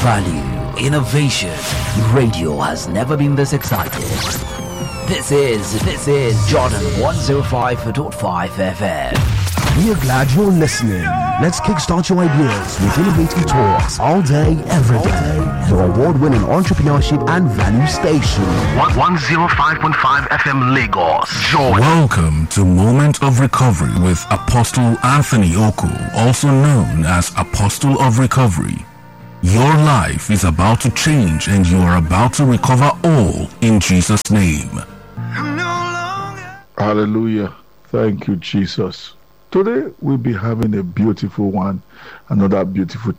Value, innovation. Radio has never been this excited. This is Jordan 105.5 FM. We are glad you're listening. Let's kickstart your ideas with innovative talks all day, every day. Your award-winning entrepreneurship and value station. 105.5 FM Lagos. Jordan. Welcome to Moment of Recovery with Apostle Anthony Oku, also known as Apostle of Recovery. Your life is about to change and you are about to recover all in Jesus' name. Hallelujah. Thank you, Jesus. Today we'll be having a beautiful one, another beautiful